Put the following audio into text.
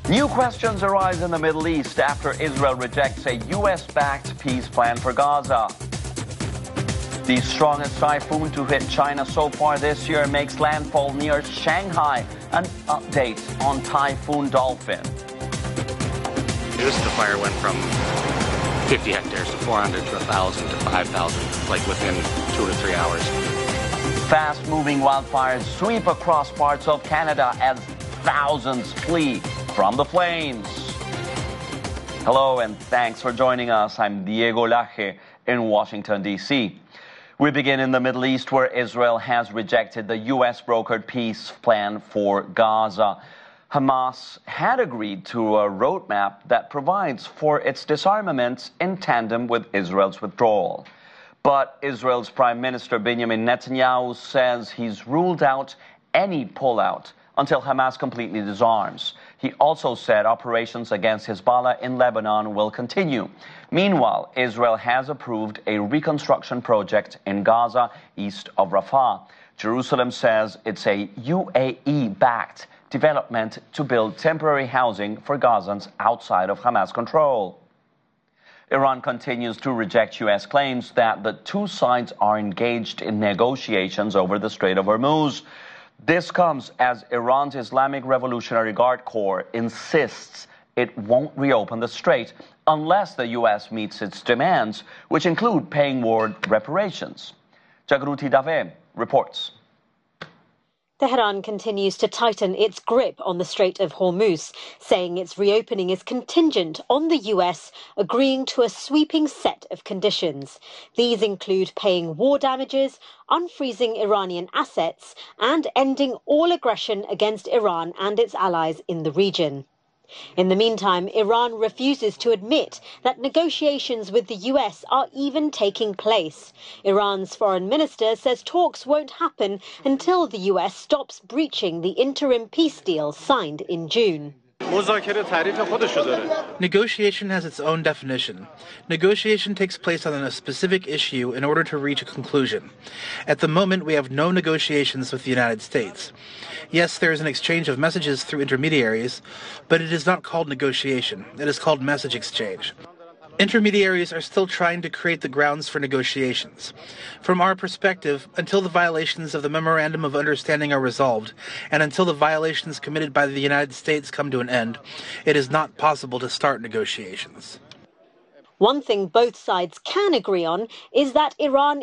New questions arise in the Middle East after Israel rejects a U.S.-backed peace plan for Gaza. The strongest typhoon to hit China so far this year makes landfall near Shanghai. An update on Typhoon Dolphin. The fire went from 50 hectares to 400 to 1,000 to 5,000, like within 2 to 3 hours. Fast-moving wildfires sweep across parts of Canada as thousands flee from the flames. Hello and thanks for joining us. I'm Diego Laje in Washington, D.C. We begin in the Middle East, where Israel has rejected the U.S.-brokered peace plan for Gaza. Hamas had agreed to a roadmap that provides for its disarmament in tandem with Israel's withdrawal. But Israel's Prime Minister Benjamin Netanyahu says he's ruled out any pullout until Hamas completely disarms. He also said operations against Hezbollah in Lebanon will continue. Meanwhile, Israel has approved a reconstruction project in Gaza, east of Rafah. Jerusalem says it's a UAE-backed development to build temporary housing for Gazans outside of Hamas control. Iran continues to reject U.S. claims that the two sides are engaged in negotiations over the Strait of Hormuz. This comes as Iran's Islamic Revolutionary Guard Corps insists it won't reopen the strait unless the U.S. meets its demands, which include paying war reparations. Jagruti Dave reports. Tehran continues to tighten its grip on the Strait of Hormuz, saying its reopening is contingent on the US agreeing to a sweeping set of conditions. These include paying war damages, unfreezing Iranian assets, and ending all aggression against Iran and its allies in the region. In the meantime, Iran refuses to admit that negotiations with the US are even taking place. Iran's foreign minister says talks won't happen until the US stops breaching the interim peace deal signed in June. Negotiation has its own definition. Negotiation takes place on a specific issue in order to reach a conclusion. At the moment, we have no negotiations with the United States. Yes, there is an exchange of messages through intermediaries, but it is not called negotiation. It is called message exchange. Intermediaries are still trying to create the grounds for negotiations. From our perspective, until the violations of the Memorandum of Understanding are resolved, and until the violations committed by the United States come to an end, it is not possible to start negotiations. One thing both sides can agree on is that Iran